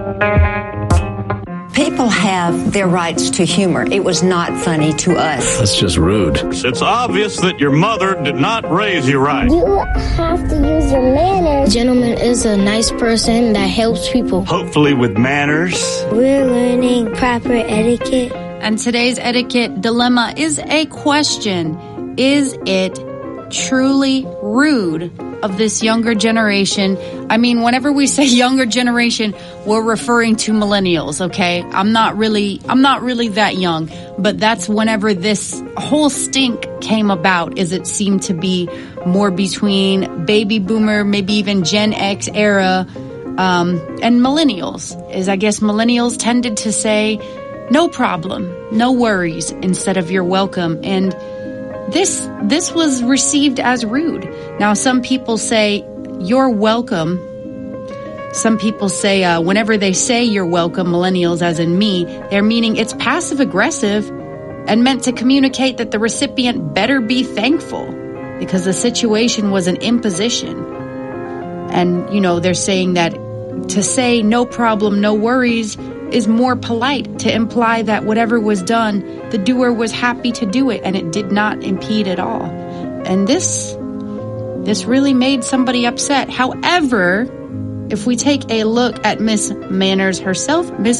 People have their rights to humor. It was not funny to us. That's just rude. It's obvious that your mother did not raise you right. You have to use your manners. Gentleman is a nice person that helps people. Hopefully with manners. We're learning proper etiquette. And today's etiquette dilemma is a question. Is it truly rude of this younger generation? I mean, whenever we say younger generation, we're referring to millennials, okay? I'm not really that young, but that's whenever this whole stink came about, is it seemed to be more between baby boomer, maybe even Gen X era, and millennials. Is I guess millennials tended to say, no problem, no worries, instead of you're welcome. And this was received as rude. Now, some people say, you're welcome. Some people say, whenever they say you're welcome, millennials, as in me, they're meaning it's passive aggressive and meant to communicate that the recipient better be thankful because the situation was an imposition. And, you know, they're saying that to say no problem, no worries is more polite, to imply that whatever was done, the doer was happy to do it and it did not impede at all. And this really made somebody upset. However, if we take a look at Miss Manners herself, Miss